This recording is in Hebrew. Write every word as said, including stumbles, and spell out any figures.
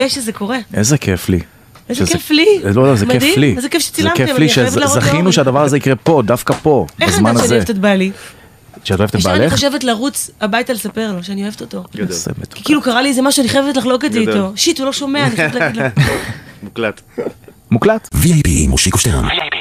שזה קורה. איזה כיף לי. איזה כיף לי. לא, לא, זה כיף לי. איזה כיף שצילמתם. זה כיף לי שזכינו שהדבר הזה יקרה פה, דווקא פה, בזמן הזה. איך אני אוהבת את בעלי? שאת אוהבת את בעלך? אני חושבת לרוץ הביתה לספר לו שאני אוהבת אותו. כי כאילו קרה לי איזה משהו, אני חייבת לחלוק את זה איתו. שיט, הוא לא שומע, אני חייבת להגיד לו. מוקלט. מוקלט. וי איי פי מושיקו שטרן.